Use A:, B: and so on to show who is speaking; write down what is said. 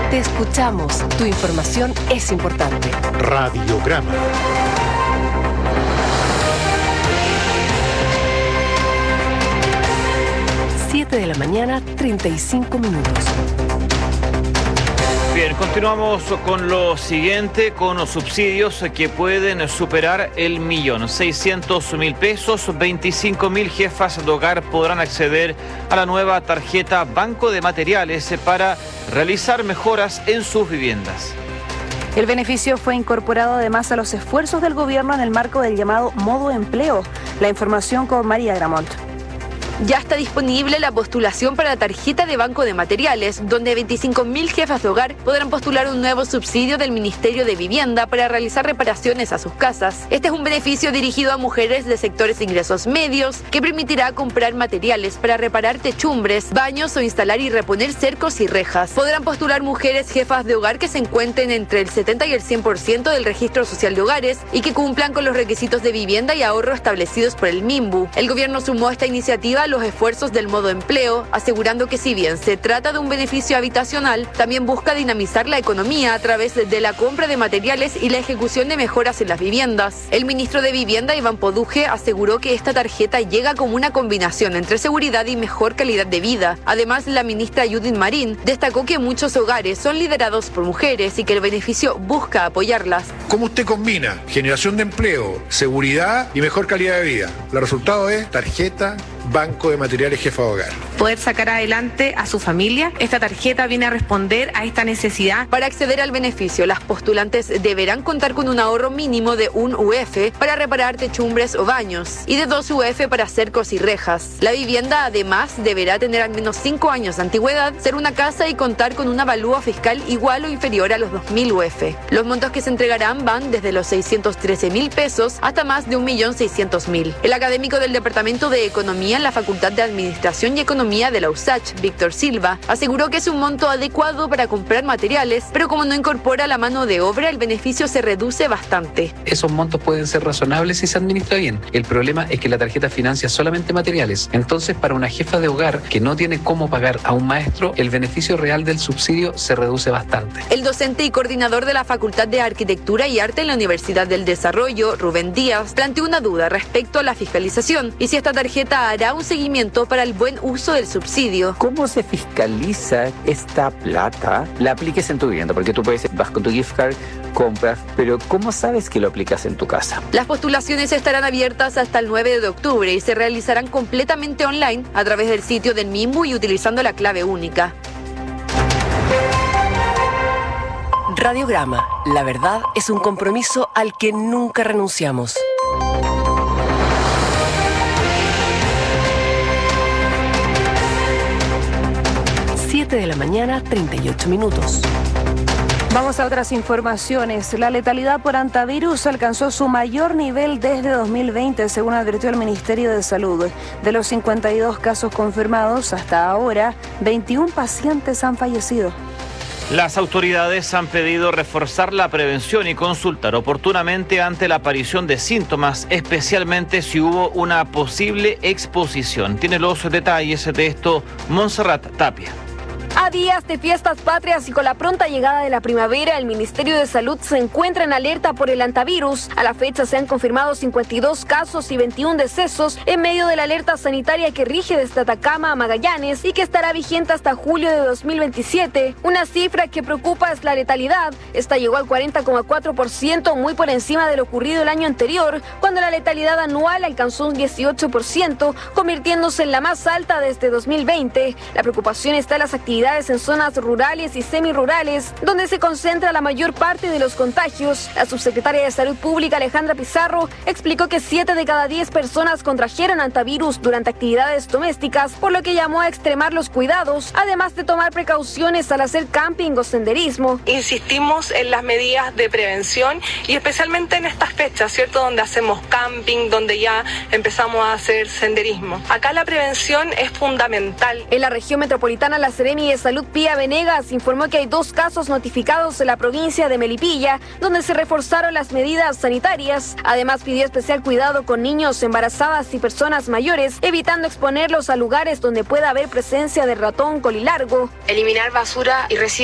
A: Te escuchamos. Tu información es importante.
B: Radiograma.
A: De la mañana, 35 minutos.
C: Bien, continuamos con lo siguiente, con los subsidios que pueden superar el 1.600.000 pesos. 25.000 jefas de hogar podrán acceder a la nueva tarjeta Banco de Materiales para realizar mejoras en sus viviendas.
D: El beneficio fue incorporado además a los esfuerzos del gobierno en el marco del llamado modo empleo. La información con María Gramont.
E: Ya está disponible la postulación para la tarjeta de Banco de Materiales, donde 25.000 jefas de hogar podrán postular un nuevo subsidio del Ministerio de Vivienda para realizar reparaciones a sus casas. Este es un beneficio dirigido a mujeres de sectores de ingresos medios que permitirá comprar materiales para reparar techumbres, baños o instalar y reponer cercos y rejas. Podrán postular mujeres jefas de hogar que se encuentren entre el 70 y el 100% del registro social de hogares y que cumplan con los requisitos de vivienda y ahorro establecidos por el MIMBU. El gobierno sumó a esta iniciativa los esfuerzos del modo empleo, asegurando que si bien se trata de un beneficio habitacional, también busca dinamizar la economía a través de la compra de materiales y la ejecución de mejoras en las viviendas. El ministro de Vivienda, Iván Poduje, aseguró que esta tarjeta llega como una combinación entre seguridad y mejor calidad de vida. Además, la ministra Judith Marín destacó que muchos hogares son liderados por mujeres y que el beneficio busca apoyarlas.
F: ¿Cómo usted combina generación de empleo, seguridad y mejor calidad de vida? El resultado es tarjeta Banco de Materiales Jefa de Hogar.
G: Poder sacar adelante a su familia. Esta tarjeta viene a responder a esta necesidad.
E: Para acceder al beneficio, las postulantes deberán contar con un ahorro mínimo de 1 UF para reparar techumbres o baños y de 2 UF para cercos y rejas. La vivienda además deberá tener al menos 5 años de antigüedad, ser una casa y contar con un avalúo fiscal igual o inferior a los 2.000 UF. Los montos que se entregarán van desde los 613.000 pesos hasta más de 1.600.000. El académico del Departamento de Economía en la Facultad de Administración y Economía de la USACH, Víctor Silva, aseguró que es un monto adecuado para comprar materiales, pero como no incorpora la mano de obra, el beneficio se reduce bastante.
H: Esos montos pueden ser razonables si se administra bien. El problema es que la tarjeta financia solamente materiales. Entonces, para una jefa de hogar que no tiene cómo pagar a un maestro, el beneficio real del subsidio se reduce bastante.
E: El docente y coordinador de la Facultad de Arquitectura y Arte en la Universidad del Desarrollo, Rubén Díaz, planteó una duda respecto a la fiscalización y si esta tarjeta hará un seguimiento para el buen uso del subsidio.
I: ¿Cómo se fiscaliza esta plata? La apliques en tu vivienda, porque tú vas con tu gift card, compras, pero ¿cómo sabes que lo aplicas en tu casa?
E: Las postulaciones estarán abiertas hasta el 9 de octubre y se realizarán completamente online a través del sitio del MIMBU y utilizando la clave única.
A: Radiograma. La verdad es un compromiso al que nunca renunciamos. De la mañana, 38 minutos.
D: Vamos a otras informaciones. La letalidad por hantavirus alcanzó su mayor nivel desde 2020, según advirtió el Ministerio de Salud. De los 52 casos confirmados, hasta ahora, 21 pacientes han fallecido.
C: Las autoridades han pedido reforzar la prevención y consultar oportunamente ante la aparición de síntomas, especialmente si hubo una posible exposición. Tiene los detalles de esto Montserrat Tapia.
J: A días de fiestas patrias y con la pronta llegada de la primavera, el Ministerio de Salud se encuentra en alerta por el hantavirus. A la fecha se han confirmado 52 casos y 21 decesos en medio de la alerta sanitaria que rige desde Atacama a Magallanes y que estará vigente hasta julio de 2027. Una cifra que preocupa es la letalidad. Esta llegó al 40,4%, muy por encima de lo ocurrido el año anterior, cuando la letalidad anual alcanzó un 18%, convirtiéndose en la más alta desde 2020. La preocupación está en las actividades en zonas rurales y semirurales, donde se concentra la mayor parte de los contagios. La subsecretaria de Salud Pública, Alejandra Pizarro, explicó que 7 de cada 10 personas contrajeron hantavirus durante actividades domésticas, por lo que llamó a extremar los cuidados, además de tomar precauciones al hacer camping o senderismo.
K: Insistimos en las medidas de prevención y especialmente en estas fechas, ¿cierto?, donde hacemos camping, donde ya empezamos a hacer senderismo. Acá la prevención es fundamental.
J: En la región metropolitana, la Seremi de Salud Pía Venegas informó que hay 2 casos notificados en la provincia de Melipilla, donde se reforzaron las medidas sanitarias. Además, pidió especial cuidado con niños, embarazadas y personas mayores, evitando exponerlos a lugares donde pueda haber presencia de ratón colilargo.
L: Eliminar basura y residuos